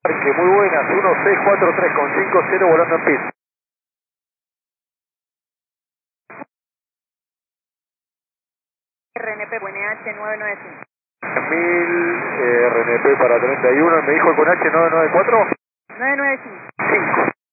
Que muy buenas, 1643 con 50 volando en pit. RNP, buen H995. 1000 RNP para 31, me dijo con H994. 995. 5.